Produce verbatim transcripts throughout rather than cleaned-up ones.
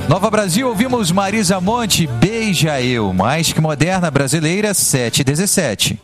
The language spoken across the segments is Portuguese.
Nova Brasil, ouvimos Marisa Monte, Beija Eu, mais que moderna brasileira, sete e dezessete.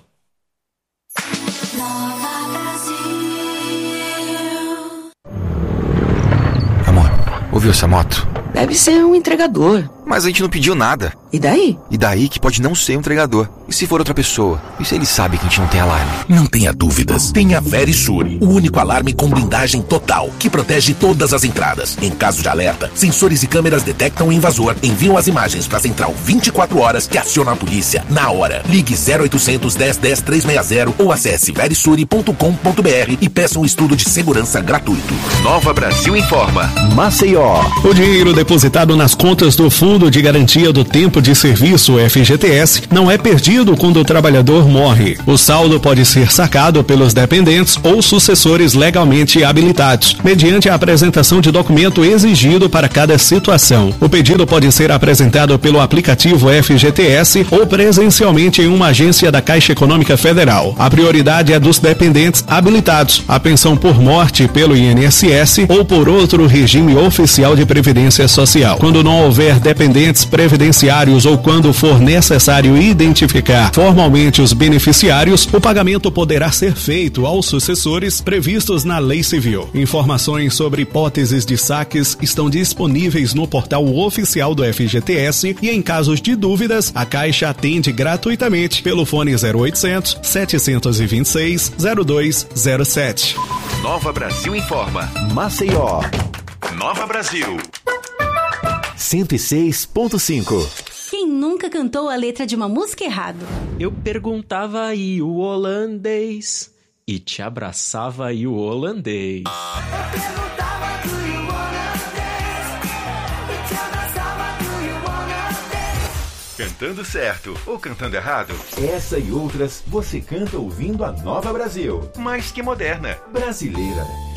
Amor, ouviu essa moto? Deve ser um entregador. Mas a gente não pediu nada. E daí? E daí que pode não ser um entregador. E se for outra pessoa? E se ele sabe que a gente não tem alarme? Não tenha dúvidas. Tenha Verisure, o único alarme com blindagem total, que protege todas as entradas. Em caso de alerta, sensores e câmeras detectam o invasor, enviam as imagens para a central vinte e quatro horas que aciona a polícia na hora. Ligue zero oitocentos, dez, dez, trezentos e sessenta ou acesse verisure ponto com ponto br e peça um estudo de segurança gratuito. Nova Brasil informa. Maceió. O dinheiro depositado nas contas do Fundo de Garantia do Tempo de Serviço, F G T S, não é perdido quando o trabalhador morre. O saldo pode ser sacado pelos dependentes ou sucessores legalmente habilitados, mediante a apresentação de documento exigido para cada situação. O pedido pode ser apresentado pelo aplicativo F G T S ou presencialmente em uma agência da Caixa Econômica Federal. A prioridade é dos dependentes habilitados. A pensão por morte pelo I N S S ou por outro regime oficial de previdência social. Quando não houver dependentes previdenciários ou quando for necessário identificar formalmente os beneficiários, o pagamento poderá ser feito aos sucessores previstos na Lei Civil. Informações sobre hipóteses de saques estão disponíveis no portal oficial do F G T S e, em casos de dúvidas, a Caixa atende gratuitamente pelo fone zero oitocentos, setecentos e vinte e seis, zero dois zero sete. Nova Brasil informa. Maceió. Nova Brasil. cento e seis ponto cinco. Quem nunca cantou a letra de uma música errado? Eu perguntava aí o holandês e te abraçava aí o holandês. Eu perguntava do you holandês e te abraçava do you holandês. Cantando certo ou cantando errado? Essa e outras você canta ouvindo a Nova Brasil. Mais que moderna. Brasileira.